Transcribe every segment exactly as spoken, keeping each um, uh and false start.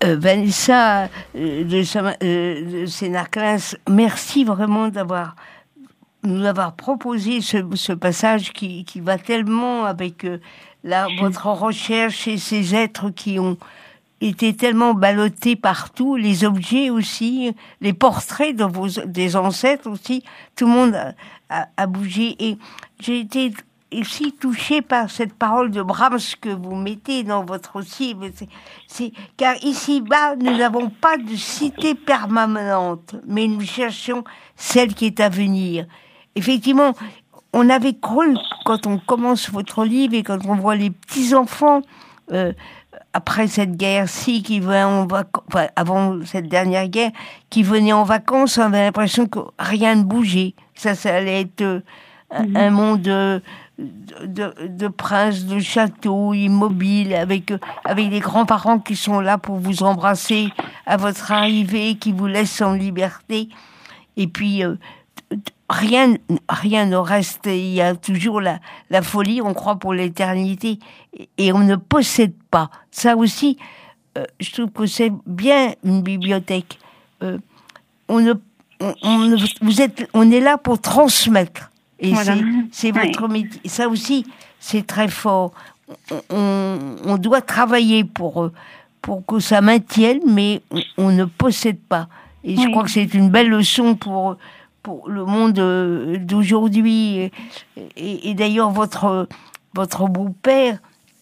Euh, Vanessa euh, de, Sama- euh, de Sénarclins, merci vraiment d'avoir nous avoir proposé ce, ce passage qui, qui va tellement avec euh, la, votre recherche et ces êtres qui ont été tellement ballottés partout, les objets aussi, les portraits de vos, des ancêtres aussi, tout le monde a, a, a bougé. Et j'ai été aussi touchée par cette parole de Brahms que vous mettez dans votre aussi. C'est, c'est, car ici-bas, nous n'avons pas de cité permanente, mais nous cherchons celle qui est à venir. Effectivement, on avait cru, quand on commence votre livre et quand on voit les petits-enfants, euh, après cette guerre-ci, qui venaient en vacances, enfin, avant cette dernière guerre, qui venaient en vacances, on avait l'impression que rien ne bougeait. Ça, ça allait être euh, un, mm-hmm. un monde de, de, de princes, de châteaux, immobiles, avec, avec les grands-parents qui sont là pour vous embrasser à votre arrivée, qui vous laissent en liberté. Et puis... Euh, Rien, rien ne reste. Il y a toujours la, la folie, on croit pour l'éternité, et on ne possède pas. Ça aussi, euh, je trouve que c'est bien une bibliothèque. Euh, on ne, on, on, vous êtes, on est là pour transmettre, et voilà. c'est, c'est votre oui. métier. Ça aussi, c'est très fort. On, on doit travailler pour pour que ça maintienne, mais on, on ne possède pas. Et oui. je crois que c'est une belle leçon pour pour le monde d'aujourd'hui. Et, et, et d'ailleurs, votre, votre beau-père,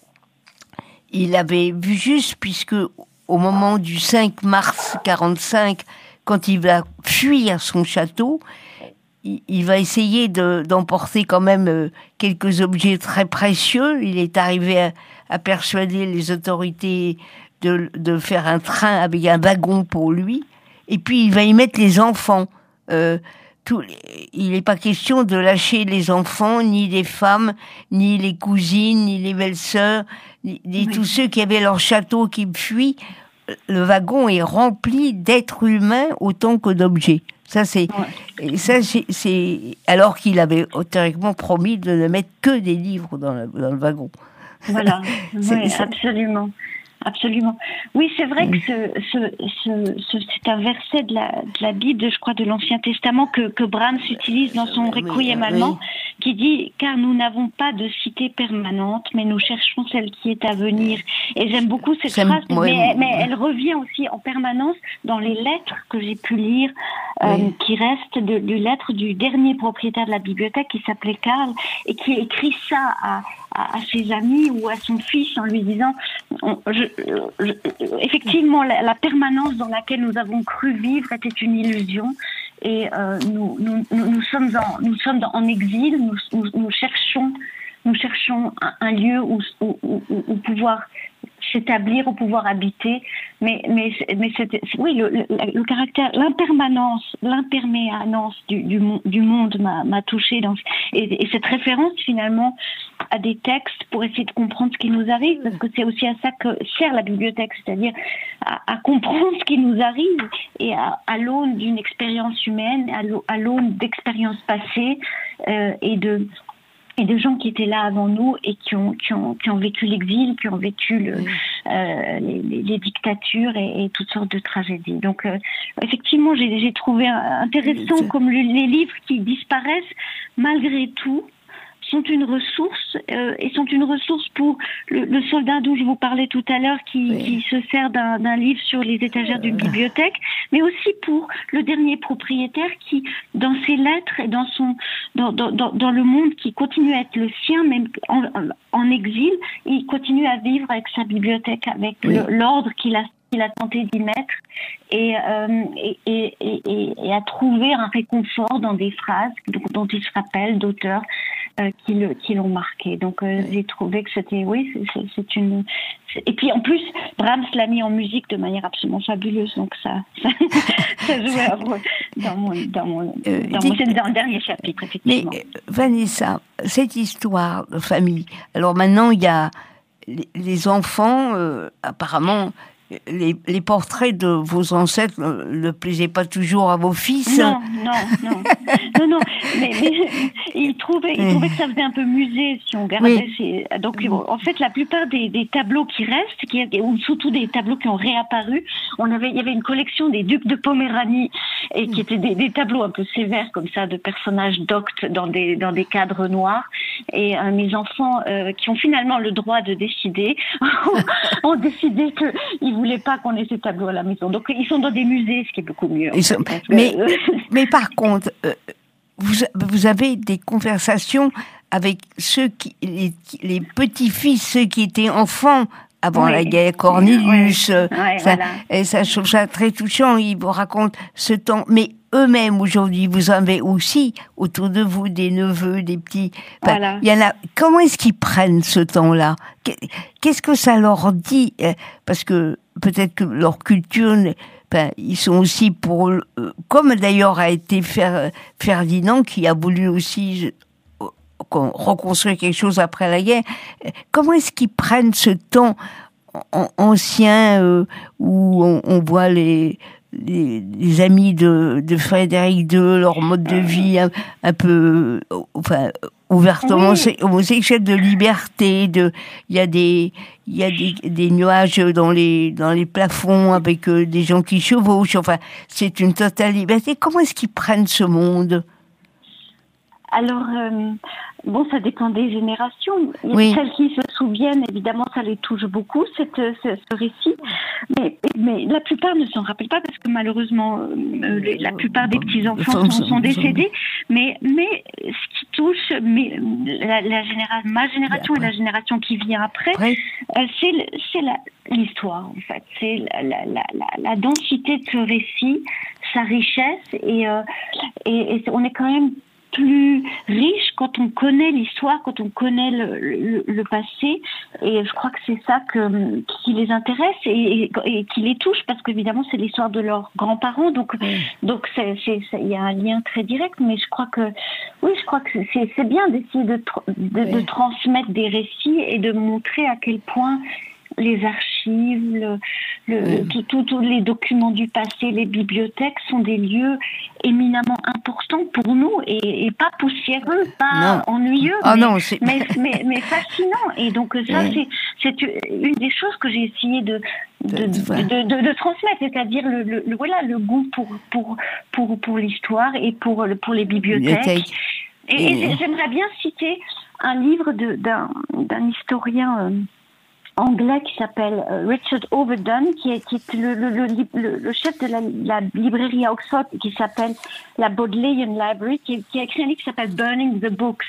il avait vu juste, puisque au moment du cinq mars quarante-cinq, quand il va fuir son château, il, il va essayer de, d'emporter quand même quelques objets très précieux. Il est arrivé à, à persuader les autorités de, de faire un train avec un wagon pour lui. Et puis, il va y mettre les enfants. Euh, Tout, il n'est pas question de lâcher les enfants, ni les femmes, ni les cousines, ni les belles-sœurs, ni, ni oui. tous ceux qui avaient leur château qui fuient. Le wagon est rempli d'êtres humains autant que d'objets. Ça, c'est, ouais. ça, c'est, c'est alors qu'il avait théoriquement promis de ne mettre que des livres dans le, dans le wagon. Voilà, oui, absolument. Absolument. Oui, c'est vrai que ce, ce, ce, ce, c'est un verset de la, de la Bible, je crois, de l'Ancien Testament que, que Brahms utilise dans son Requiem allemand, oui. qui dit « Car nous n'avons pas de cité permanente, mais nous cherchons celle qui est à venir. » Et j'aime beaucoup cette ça phrase, me... mais, ouais. mais elle revient aussi en permanence dans les lettres que j'ai pu lire, euh, oui. qui restent de, de lettres du dernier propriétaire de la bibliothèque, qui s'appelait Karl, et qui écrit ça à, à, à ses amis ou à son fils en lui disant on, je, je, effectivement la, la permanence dans laquelle nous avons cru vivre était une illusion, et euh, nous, nous, nous, nous sommes en, nous sommes en exil, nous, nous, nous cherchons nous cherchons un, un lieu où, où, où, où pouvoir s'établir, où pouvoir habiter, mais mais mais c'était, oui, le, le, le caractère, l'impermanence, l'impermanence du du, du monde m'a m'a touchée dans, et, et cette référence finalement à des textes pour essayer de comprendre ce qui nous arrive, parce que c'est aussi à ça que sert la bibliothèque, c'est-à-dire à, à comprendre ce qui nous arrive, et à, à l'aune d'une expérience humaine, à l'aune d'expériences passées, euh, et de et de gens qui étaient là avant nous et qui ont qui ont qui ont vécu l'exil, qui ont vécu le, euh, les, les dictatures et, et toutes sortes de tragédies. Donc euh, effectivement, j'ai, j'ai trouvé intéressant comme le, les livres qui disparaissent malgré tout sont une ressource euh, et sont une ressource pour le, le soldat dont je vous parlais tout à l'heure, qui, oui. qui se sert d'un, d'un livre sur les étagères d'une bibliothèque, mais aussi pour le dernier propriétaire qui, dans ses lettres et dans son dans dans dans, dans le monde qui continue à être le sien, même en, en exil, il continue à vivre avec sa bibliothèque, avec oui. le, l'ordre qu'il a qu'il a tenté d'y mettre, et, euh, et, et, et, et à trouver un réconfort dans des phrases dont il se rappelle d'auteurs euh, qui, le, qui l'ont marqué. Donc euh, j'ai trouvé que c'était, oui, c'est, c'est une... C'est... Et puis en plus, Brahms l'a mis en musique de manière absolument fabuleuse, donc ça, ça, ça jouait un rôle dans mon, dans mon, euh, dans, mon c'est dans le dernier chapitre, effectivement. Mais Vanessa, cette histoire de famille, alors maintenant il y a les, les enfants, euh, apparemment, les, les portraits de vos ancêtres ne, ne plaisaient pas toujours à vos fils. Non, non, non, non, non. Mais, mais ils trouvaient, ils trouvaient que ça faisait un peu musée si on gardait. Oui. Ces... Donc, en fait, la plupart des, des tableaux qui restent, qui, ou surtout des tableaux qui ont réapparu, on avait, il y avait une collection des ducs de Poméranie et qui étaient des, des tableaux un peu sévères comme ça de personnages doctes dans des dans des cadres noirs. Et euh, mes enfants, euh, qui ont finalement le droit de décider, ont décidé qu'ils voulaient pas qu'on ait ces tableaux à la maison. Donc ils sont dans des musées, ce qui est beaucoup mieux. Sont... Fait, mais que... mais par contre, euh, vous vous avez des conversations avec ceux qui les, les petits-fils, ceux qui étaient enfants avant oui. la guerre, Cornelius, ouais. Ouais, ça, voilà. Et ça, je trouve ça très touchant. Ils vous racontent ce temps, mais eux-mêmes aujourd'hui, vous avez aussi autour de vous des neveux, des petits. Enfin, voilà. Il y en a. Comment est-ce qu'ils prennent ce temps-là? Qu'est-ce que ça leur dit? Parce que peut-être que leur culture, enfin, ils sont aussi pour, comme d'ailleurs a été Ferdinand, qui a voulu aussi reconstruire quelque chose après la guerre. Comment est-ce qu'ils prennent ce temps ancien euh, où on, on voit les, les, les amis de, de Frédéric deux, leur mode de vie un, un peu, enfin, ouvertement oui. homosexuel, de liberté, de, il y a des, il y a des, des nuages dans les, dans les plafonds avec euh, des gens qui chevauchent. Enfin, c'est une totale liberté. Comment est-ce qu'ils prennent ce monde? Alors, euh, bon, ça dépend des générations. Oui. Celles qui se souviennent, évidemment, ça les touche beaucoup, cette, ce, ce récit. Mais, mais la plupart ne s'en rappellent pas parce que malheureusement, euh, les, la plupart des petits-enfants sont, sont décédés. Mais, mais ce qui touche mais, la, la génération, ma génération et la génération qui vient après, après. Euh, c'est, c'est la, l'histoire, en fait. C'est la, la, la, la, la densité de ce récit, sa richesse. Et, euh, et, et on est quand même plus riche quand on connaît l'histoire, quand on connaît le, le, le passé, et je crois que c'est ça que, qui les intéresse et, et, et qui les touche, parce qu'évidemment c'est l'histoire de leurs grands-parents, donc mmh. donc c'est c'est il y a un lien très direct, mais je crois que oui, je crois que c'est c'est bien d'essayer de de, mmh. de transmettre des récits et de montrer à quel point les archives, le, le, mmh. tous tout, les documents du passé, les bibliothèques sont des lieux éminemment importants pour nous et, et pas poussiéreux, pas non. ennuyeux, oh mais, non, mais, mais, mais fascinants. Et donc ça, mmh. c'est, c'est une des choses que j'ai essayé de de, de, de, de, de transmettre, c'est-à-dire le, le, le, voilà, le goût pour, pour, pour, pour l'histoire et pour, pour les bibliothèques. Et, et, et j'aimerais bien citer un livre de, d'un, d'un historien euh, anglais qui s'appelle Richard Overton, qui est, qui est le, le, le, le chef de la, la librairie à Oxford, qui s'appelle la Bodleian Library, qui, qui a écrit un livre qui s'appelle Burning the Books.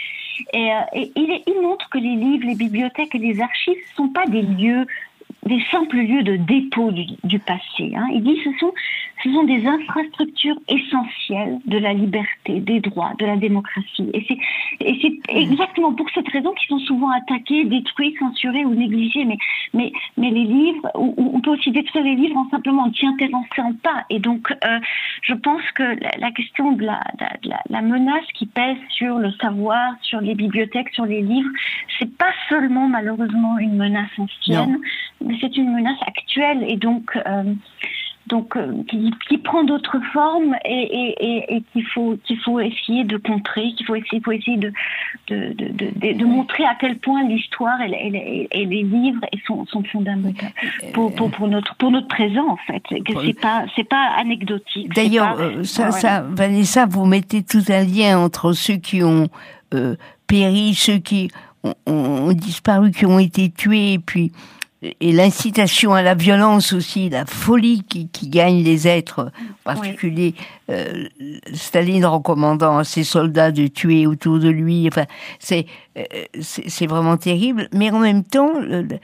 Et, et il, il montre que les livres, les bibliothèques et les archives ne sont pas des lieux, des simples lieux de dépôt du, du passé. Hein. Il dit que ce sont, ce sont des infrastructures essentielles de la liberté, des droits, de la démocratie. Et c'est, et c'est exactement pour cette raison qu'ils sont souvent attaqués, détruits, censurés ou négligés. Mais, mais, mais les livres, on peut aussi détruire les livres en simplement en s'y intéressant pas. Et donc, euh, je pense que la, la question de la, de la, la menace qui pèse sur le savoir, sur les bibliothèques, sur les livres, c'est pas seulement malheureusement une menace ancienne, non. mais c'est une menace actuelle et donc, euh, donc euh, qui, qui prend d'autres formes et, et, et, et qu'il faut, qu'il faut essayer de contrer, qu'il faut essayer, faut essayer de, de, de, de, de montrer à quel point l'histoire et, et, et les livres sont, sont fondamentaux pour, pour, pour, notre, pour notre présent en fait. Que c'est pas, c'est pas anecdotique. D'ailleurs, pas, euh, ça, ouais. ça, Vanessa, vous mettez tout un lien entre ceux qui ont euh, péri, ceux qui ont, ont disparu, qui ont été tués, et puis et l'incitation à la violence aussi, la folie qui, qui gagne les êtres, en particulier oui. euh, Staline recommandant à ses soldats de tuer autour de lui. Enfin, c'est euh, c'est, c'est vraiment terrible. Mais en même temps, le, le,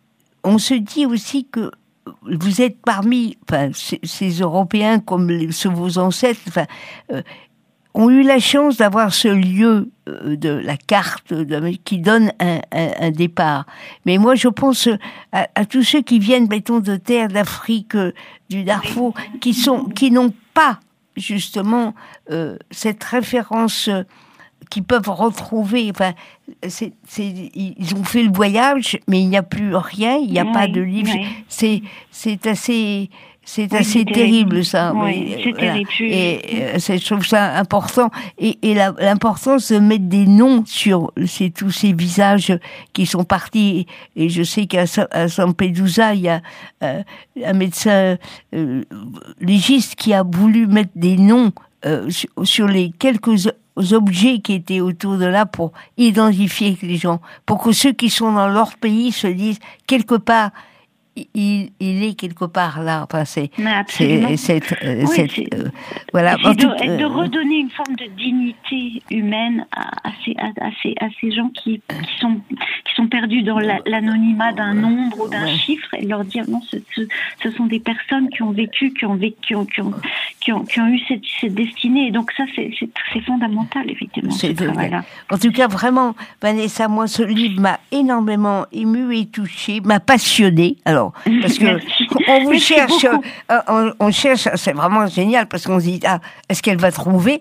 on se dit aussi que vous êtes parmi, enfin, ces, ces Européens comme les, vos ancêtres, enfin. Euh, ont eu la chance d'avoir ce lieu de la carte de, qui donne un, un, un départ. Mais moi, je pense à, à tous ceux qui viennent, mettons, de terre d'Afrique, du Darfour, qui sont, qui n'ont pas justement euh, cette référence qui peuvent retrouver. Enfin, c'est, c'est, ils ont fait le voyage, mais il n'y a plus rien, il n'y a oui, pas de livre. Oui. C'est, c'est assez. C'est oui, assez c'est terrible, terrible, ça. Oui, oui, c'est voilà. terrible. Et euh, je trouve ça important. Et, et la, l'importance de mettre des noms sur ces, tous ces visages qui sont partis. Et je sais qu'à à Lampedusa, il y a euh, un médecin euh, légiste qui a voulu mettre des noms euh, sur, sur les quelques objets qui étaient autour de là pour identifier les gens, pour que ceux qui sont dans leur pays se disent quelque part. Il, il est quelque part là. Enfin, c'est, c'est, c'est, euh, oui, c'est, c'est euh, voilà. C'est de, tout, euh, de redonner une forme de dignité humaine à, à, ces, à, à, ces, à ces gens qui, qui sont qui sont perdus dans la, l'anonymat d'un nombre ou d'un ouais. chiffre, et leur dire non, ce, ce, ce sont des personnes qui ont vécu, qui ont vécu, qui ont, qui ont, qui ont, qui ont eu cette, cette destinée. Et donc ça, c'est, c'est, c'est fondamental, effectivement. C'est ce travail-là. En tout cas, vraiment, Vanessa, moi, ce livre m'a énormément émue et touchée, m'a passionnée. Alors, parce que on vous Merci cherche, on, on cherche, c'est vraiment génial parce qu'on se dit ah, est-ce qu'elle va trouver?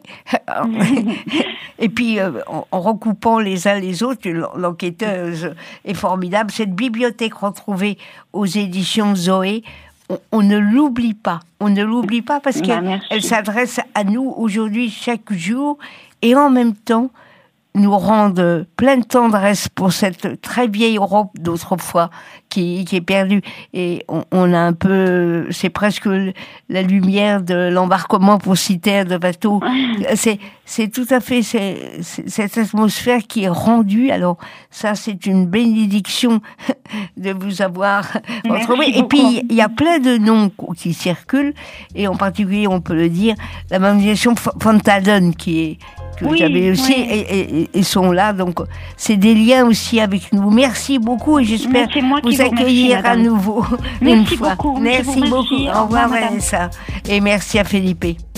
Et puis en, en recoupant les uns les autres, l'enquêteuse est formidable. Cette bibliothèque retrouvée aux éditions Zoé, on, on ne l'oublie pas, on ne l'oublie pas parce qu'elle bah, elle s'adresse à nous aujourd'hui chaque jour et en même temps nous rendent plein de tendresse pour cette très vieille Europe d'autrefois qui, qui est perdue. Et on, on a un peu, c'est presque la lumière de l'embarquement pour Citerre de bateau. C'est, c'est tout à fait c'est, c'est cette atmosphère qui est rendue. Alors ça, c'est une bénédiction de vous avoir retrouvé. Et puis, il y a plein de noms qui circulent. Et en particulier, on peut le dire, la manumission Fontadon qui est que oui, vous avez aussi, oui. et, et, et sont là. Donc, c'est des liens aussi avec nous. Merci beaucoup et j'espère vous, vous accueillir remercie, à nouveau merci une fois. Beaucoup, merci beaucoup. Au revoir, Vanessa. Et merci à Felipe.